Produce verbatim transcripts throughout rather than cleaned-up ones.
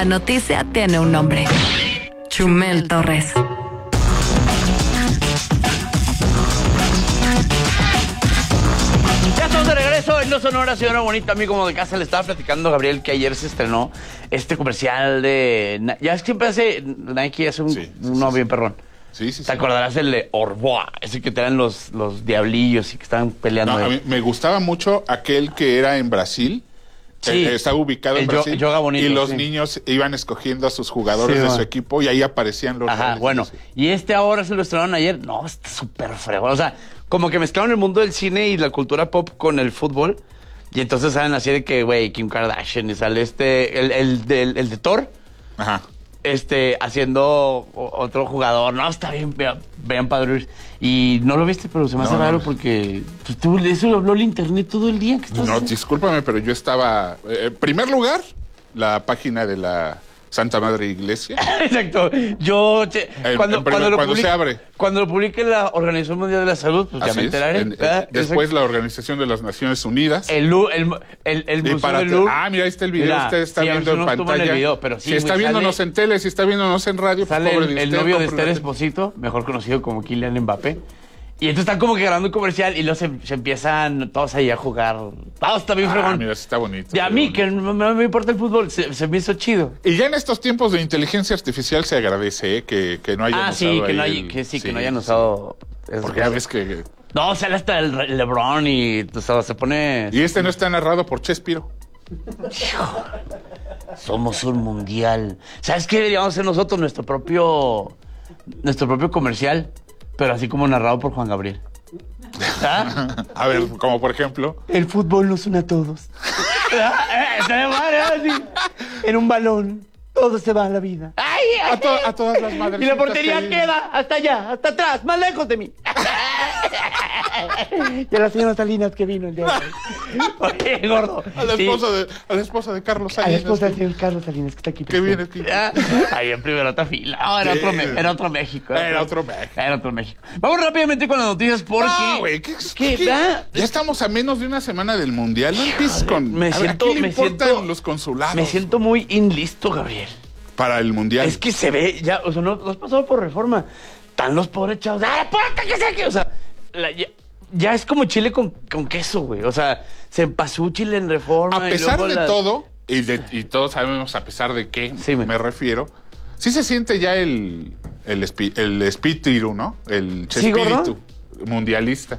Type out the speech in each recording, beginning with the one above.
La noticia tiene un nombre. Chumel Torres. Ya estamos de regreso en No Sonora, señora bonita. A mí como de casa le estaba platicando a Gabriel que ayer se estrenó este comercial de... Ya es que siempre hace... Nike hace un, sí, sí, uno sí, bien sí. perrón. Sí, sí, ¿Te sí. acordarás el de Orboa? Ese que te eran los, los diablillos y que estaban peleando. No, a mí me gustaba mucho aquel que era en Brasil. Sí. Eh, estaba ubicado El en yo- Brasil. yoga bonito, y los sí. niños iban escogiendo a sus jugadores Sí, de man. su equipo y ahí aparecían los Ajá, reales. bueno. Sí. Y este ahora se lo estrenaron ayer. No, está súper fregón. O sea, como que mezclaron el mundo del cine y la cultura pop con el fútbol. Y entonces salen así de que, güey, Kim Kardashian y sale este, el, el, del- el de Thor. Ajá. Este, haciendo o- otro jugador. No, está bien, vean, vean padre. Y no lo viste, pero se me hace No, no, raro no. porque pues, tú, eso lo habló el internet todo el día. ¿Qué estás No, haciendo? discúlpame, pero yo estaba... eh, en primer lugar, la página de la Santa Madre Iglesia. Exacto. Yo, che, En- cuando, en primer- cuando, lo cuando publique- se abre. Cuando lo publique la Organización Mundial de la Salud, pues ya Así me es. enteraré. En- en- ¿verdad? después Exacto. la Organización de las Naciones Unidas. El, Lu- el, el, el Y Museo para del te- Louvre. ah, mira, ahí está el video. Mira, Usted está sí, a ver viendo si en no estuvo en pantalla. el video, pero sí, si está güey, viéndonos sale- en tele, si está viéndonos en radio, pues, Sale pobre el, de el usted, novio de compre Esther la- Esposito, mejor conocido como Kylian Mbappé. Y entonces están como que grabando un comercial y luego se, se empiezan todos ahí a jugar. Todo está bien Ah, fregón. mira, sí está bonito. Y a está mí, bonito. que no, no me importa el fútbol, se, se me hizo chido. Y ya en estos tiempos de inteligencia artificial se agradece ¿eh? que, que no hayan Ah, usado sí, que ahí no, hay, el- que sí, que sí, no hayan sí. usado... esas Porque ya cosas. ves que... No, sale hasta el Re- LeBron y o sea, se pone... Y este no está narrado por Chespiro. Somos un mundial. ¿Sabes qué deberíamos hacer nosotros? Nuestro propio... Nuestro propio comercial, pero así como narrado por Juan Gabriel. ¿Ah? A ver, como por ejemplo... El fútbol nos une a todos. Estaría mal, ¿eh? Así, en un balón. Todo se va a la vida. ¡Ay! A, to- a todas las madres. Y la portería queda hasta allá, hasta atrás, más lejos de mí. Y a la señora Salinas que vino el día de hoy. Oye, gordo. A la Sí. esposa de, a la esposa de Carlos A la Salinas. esposa del que- señor Carlos Salinas que está aquí. que viene presente. aquí. Ah, ahí en primera otra fila. No, era, Sí. otro, Me- era otro México. Era otro México. Era otro México. Vamos rápidamente con las noticias porque... No, güey, ¿qué, ¿Qué? qué- ¿Va? Ya estamos a menos de una semana del Mundial. No empieces con... Me a ver, siento, ¿a quién le me importan siento, los consulados? me siento muy inlisto, Gabriel. Para el Mundial. Es que se ve, ya, o sea, no, no has pasado por Reforma. Están los pobres chavos. ¡Ah, puerta que sea que! O sea, la- ya, ya es como chile con, con queso, güey. O sea, se pasó chile en Reforma. A y pesar luego de la- todo, y, de- y todos sabemos a pesar de qué Sí, me- me refiero, sí se siente ya el, el, espi- el espíritu, ¿no? El ¿Sí, gordo? espíritu mundialista.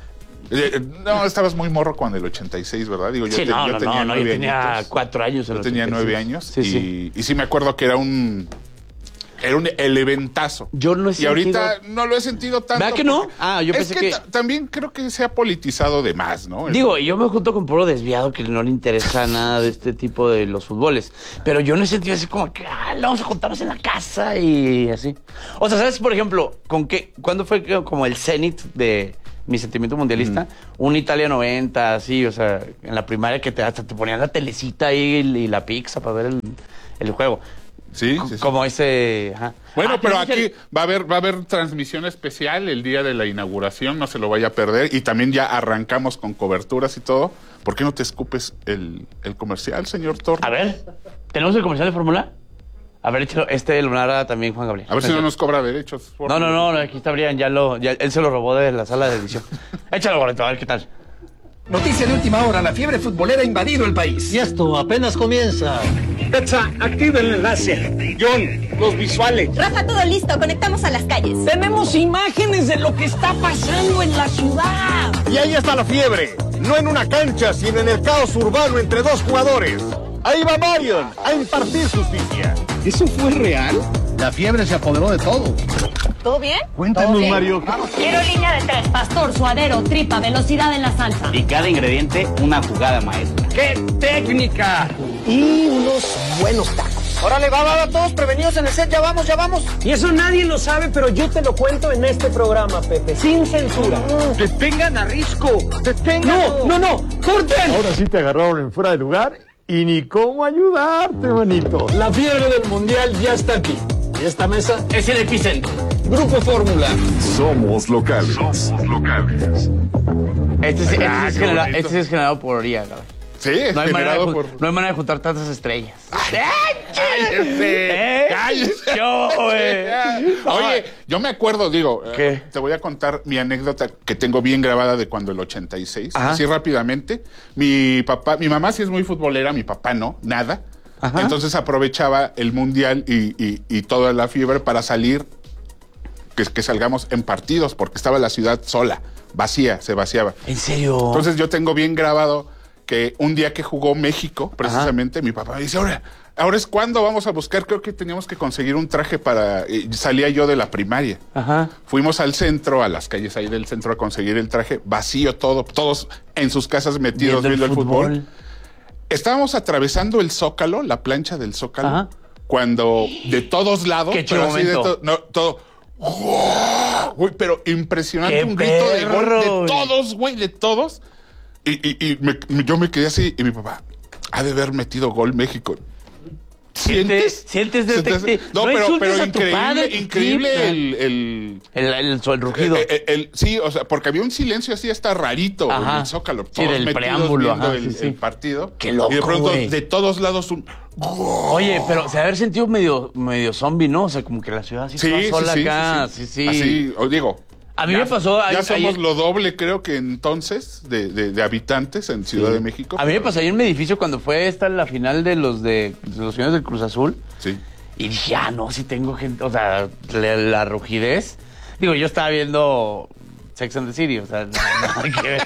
Eh, no, estabas muy morro cuando el ochenta y seis, ¿verdad? Digo, yo, Sí, te- no, yo no, tenía no, no, yo nueve tenía añitos. cuatro años. en Yo los tenía ochenta y seis. nueve años Sí, y, sí. y sí me acuerdo que era un... Era un el eventazo. Yo no he Y ahorita sentido- no lo he sentido tanto. ¿Verdad que no? porque- Ah, yo es pensé que, que- ta- también creo que se ha politizado de más, ¿no? Digo, y yo me junto con puro desviado que no le interesa nada de este tipo de los fútboles. Pero yo no he sentido así como que ah, vamos a juntarnos en la casa y así. O sea, ¿sabes, por ejemplo, con qué? ¿Cuándo fue que- como el cenit de mi sentimiento mundialista? Un Italia noventa, así, o sea, en la primaria que te, hasta te ponían la telecita ahí y la pizza para ver el, el juego. Sí, sí, sí. Como ese... ajá. Bueno, Ah, pero ¿tienes aquí el- va a haber va a haber transmisión especial el día de la inauguración, no se lo vaya a perder. Y también ya arrancamos con coberturas y todo. ¿Por qué no te escupes el, el comercial, señor Torres? A ver, ¿tenemos el comercial de Fórmula? A ver, échalo, este lo narra también Juan Gabriel. A ver si no nos cobra derechos. por No, no, favor. no, aquí está Brian, ya lo, ya, él se lo robó de la sala de edición. Échalo, Gorrito, a ver qué tal. Noticia de última hora, la fiebre futbolera ha invadido el país. Y esto apenas comienza. Petsa, activa el enlace. John, los visuales. Rafa, todo listo, conectamos a las calles. Tenemos imágenes de lo que está pasando en la ciudad. Y ahí está la fiebre, no en una cancha, sino en el caos urbano entre dos jugadores. Ahí va Marion a impartir justicia. ¿Eso fue real? La fiebre se apoderó de todo. ¿Todo bien? Cuéntanos, Mario. Quiero línea de tres, pastor, suadero, tripa, velocidad en la salsa. Y cada ingrediente, una jugada maestra. ¡Qué técnica! Y unos buenos tacos. Órale, va, va, va, todos prevenidos en el set, ya vamos, ya vamos. Y eso nadie lo sabe, pero yo te lo cuento en este programa, Pepe, sin censura. Detengan a Risco, detengan. No, no, no, corten. Ahora sí te agarraron en fuera de lugar y ni cómo ayudarte, manito. La fiebre del mundial ya está aquí. Y esta mesa es el epicentro. Grupo Fórmula. Somos locales. Somos locales. Este, sí- este sí Ah, es qué genera- bonito. este sí es generado por Oria, cabrón. Sí, no hay, manera de, generado por... no hay manera de juntar tantas estrellas. ¡Cállese! ¿Eh? ¡Cállese! Yo, güey. Oye, yo me acuerdo, digo, ¿qué? Eh, te voy a contar mi anécdota que tengo bien grabada de cuando el ochenta y seis. Ajá. Así rápidamente. Mi papá, mi mamá sí es muy futbolera, mi papá no, nada. Ajá. Entonces aprovechaba el mundial y, y, y toda la fiebre para salir, que, que salgamos en partidos, porque estaba la ciudad sola, vacía, se vaciaba. ¿En serio? Entonces yo tengo bien grabado que un día que jugó México, precisamente, ajá, mi papá me dice, ahora, ahora es cuando vamos a buscar, creo que teníamos que conseguir un traje para... Eh, salía yo de la primaria. Ajá. Fuimos al centro, a las calles ahí del centro a conseguir el traje, vacío todo, todos en sus casas metidos viendo, viendo el fútbol. fútbol. Estábamos atravesando el Zócalo, la plancha del Zócalo, ajá, cuando de todos lados... ¡Qué chido momento! De to, no, todo... Uy, pero impresionante, un grito perro, de gol de todos, güey, de todos. Y, y, y me, yo me quedé así, y mi papá, ha de haber metido gol México. ¿Sientes? ¿Sientes detective? No, no pero, pero a increíble, padre, increíble sí, el, el, el, el, el rugido. El, el, el, sí, o sea, porque había un silencio así hasta rarito, ajá, en el Zócalo. Todos sí, del metidos preámbulo, viendo ajá, el, sí, sí. el partido. Qué loco, y de pronto, güey, de todos lados, un... Oye, pero se haber sentido medio, medio zombie, ¿no? O sea, como que la ciudad así sí, toda sola sí, acá. Sí, sí, sí, sí. Así, os digo... A mí ya, me pasó... Ya ahí, somos ahí, lo doble, creo que entonces, de, de, de habitantes en Ciudad sí. de México. A mí me pasó ahí en mi edificio cuando fue esta la final de los de, de los señores del Cruz Azul. Sí. Y dije, ah, no, si tengo gente... O sea, la, la rugidez... Digo, yo estaba viendo... Sex and the City, o sea, no, nada que ver.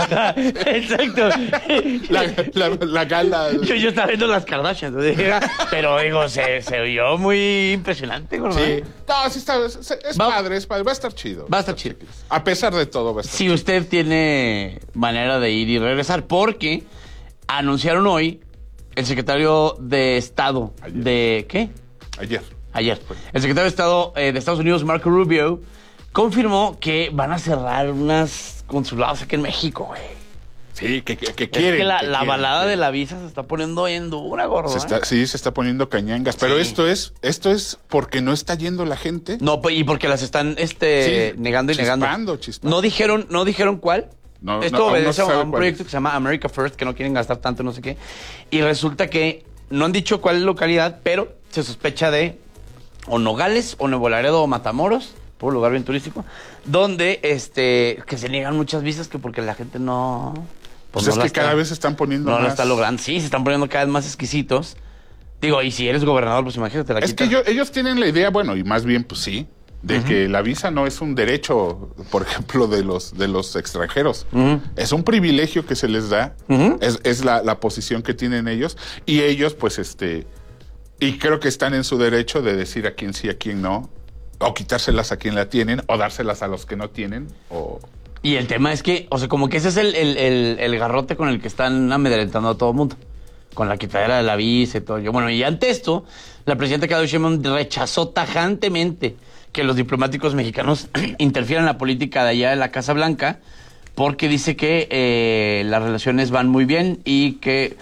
Exacto. La, la, la gala. Yo, yo estaba viendo las Kardashians, pero digo, se, se oyó muy impresionante, ¿no? Sí. No, sí está, es, es va, padre, es padre, va a estar chido. Va a estar chido. A pesar de todo, va a estar si chido. usted tiene manera de ir y regresar, porque anunciaron hoy el secretario de Estado Ayer. de... ¿Qué? Ayer. Ayer. El secretario de Estado eh, de Estados Unidos, Marco Rubio, confirmó que van a cerrar unas consulados aquí en México, güey. Sí, que, que, que es quieren. que la, que la quieren, balada que... de la visa se está poniendo bien dura, gordo. Se está, ¿eh? Sí, se está poniendo cañangas. Pero sí. esto es esto es porque no está yendo la gente. No, y porque las están este, sí, negando y chispando, negando. Chispando. No dijeron, no dijeron cuál. No, Esto no, obedece no a un proyecto es. que se llama America First, que no quieren gastar tanto, no sé qué. Y resulta que no han dicho cuál localidad, pero se sospecha de o Nogales, o Nuevo Laredo, o Matamoros, por un lugar bien turístico, donde este que se niegan muchas visas que porque la gente no... Pues, pues es no que está, cada vez se están poniendo no más... lo está logrando. Sí, se están poniendo cada vez más exquisitos. Digo, y si eres gobernador, pues imagínate la Es quitas. que yo, ellos tienen la idea, bueno, y más bien, pues sí, de uh-huh. que la visa no es un derecho, por ejemplo, de los de los extranjeros. Uh-huh. Es un privilegio que se les da, uh-huh. es, es la, la posición que tienen ellos, y ellos, pues, este... Y creo que están en su derecho de decir a quién sí, a quién no, o quitárselas a quien la tienen, o dárselas a los que no tienen, o... Y el tema es que, o sea, como que ese es el, el, el, el garrote con el que están amedrentando a todo el mundo. Con la quitadera de la visa y todo. Bueno, y ante esto, la presidenta Claudia Sheinbaum rechazó tajantemente que los diplomáticos mexicanos interfieran en la política de allá de la Casa Blanca, porque dice que eh, las relaciones van muy bien y que...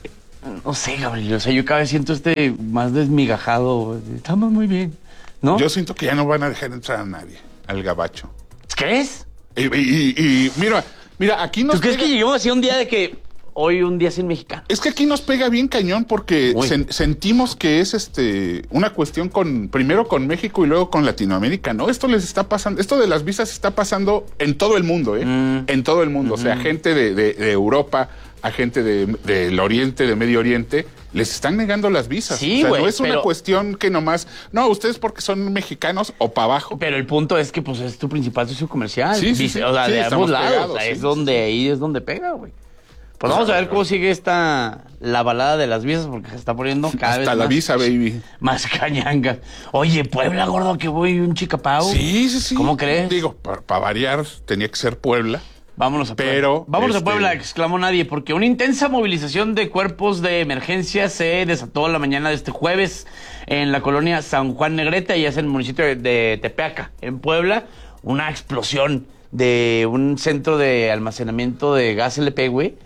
No sé, Gabriel, o sea, yo cada vez siento este más desmigajado. Estamos muy bien, ¿no? Yo siento que ya no van a dejar entrar a nadie, al gabacho. ¿Crees? Y, y, y mira, mira, aquí nos ¿Tú crees pega... que lleguemos así un día de que hoy un día sin mexicano? Es que aquí nos pega bien cañón porque sen, sentimos que es este una cuestión con primero con México y luego con Latinoamérica, ¿no? Esto les está pasando, esto de las visas está pasando en todo el mundo, ¿eh? Mm. En todo el mundo, mm-hmm. O sea, gente de, de, de Europa, a gente de, del Oriente, de Medio Oriente, les están negando las visas. Sí, o sea, güey, no es una pero... cuestión que nomás, no, ustedes porque son mexicanos o para abajo. Pero el punto es que pues es tu principal socio comercial. Sí, sí, sí. O sea, Sí, de ambos lados. pegados, O sea, sí, es sí, donde sí. ahí es donde pega, güey. Pues vamos a ver cómo sigue esta la balada de las visas, porque se está poniendo cada Hasta vez la más, visa, baby. Más cañanga. Oye, Puebla, gordo, que voy un chicapao. Sí, sí, sí. ¿Cómo crees? Digo, para pa variar, tenía que ser Puebla. Vámonos a Puebla. Pero, Vámonos este... a Puebla, exclamó nadie, porque una intensa movilización de cuerpos de emergencia se desató la mañana de este jueves en la colonia San Juan Negrete, y es en el municipio de, de Tepeaca, en Puebla. Una explosión de un centro de almacenamiento de gas L P, güey,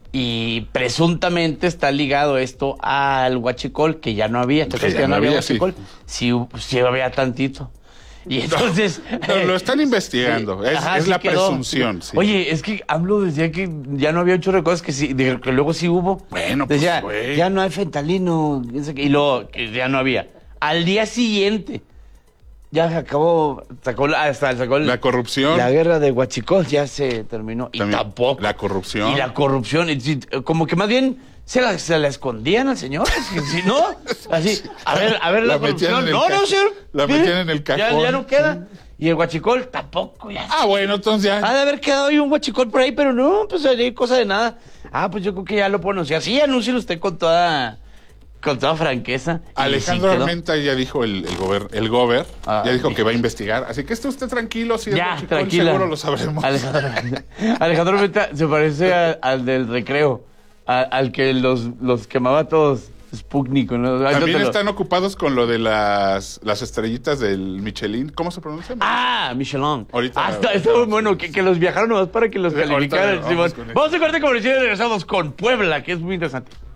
y presuntamente está ligado esto al huachicol, que ya no había. ¿Te acuerdas que ya no había huachicol? Sí, sí, sí había tantito. Y entonces... No, no, lo están investigando. Sí, es ajá, es sí la quedó. presunción. Sí. Oye, es que AMLO decía que ya no había un chorro de cosas que sí, de- que luego sí hubo. Bueno, pues, decía, güey. ya no hay fentanilo. Y luego que ya no había. Al día siguiente, ya se acabó, sacó la, hasta sacó el- La corrupción. La guerra de Huachicol ya se terminó. Y También tampoco. la corrupción. Y la corrupción. y sí, como que más bien se la, se la escondían al señor. Es que si no, así, a ver, a ver la, La metían corrupción. en el No, no, ca- señor. la Mire, metían en el ya- cajón. Ya, no queda. Y el Huachicol tampoco, ya. Ah, bueno, entonces ya. Ha de haber quedado ahí un Huachicol por ahí, pero no, pues hay cosa de nada. Ah, pues yo creo que ya lo puedo anunciar. Sí, anúncielo usted con toda, con toda franqueza. Y Alejandro sí quedó. Armenta ya dijo, el, el, gober, el gober, Ah, ya dijo sí. que va a investigar. Así que esté usted tranquilo, si es Ya, Huachicol, tranquila. seguro lo sabremos. Alejandro, Alejandro Armenta se parece a- al del recreo, a- al que los, los quemaba a todos. Sputnik, ¿no? Ay, no También te lo- están ocupados con lo de las, las estrellitas del Michelin. ¿Cómo se pronuncia? Ah, Michelin. Ahorita- Ah, está, está muy bueno que, que los viajaron nomás para que los Sí, ahorita calificaran. vamos Simón. con eso. Vamos a corte comercial y regresamos con Puebla, que es muy interesante.